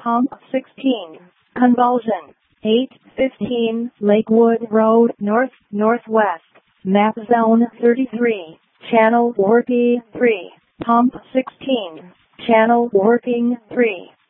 Pump 16. Convulsion. 815 Lakewood Road Northwest. Map Zone 33. Channel working 3. Pump 16. Channel working 3.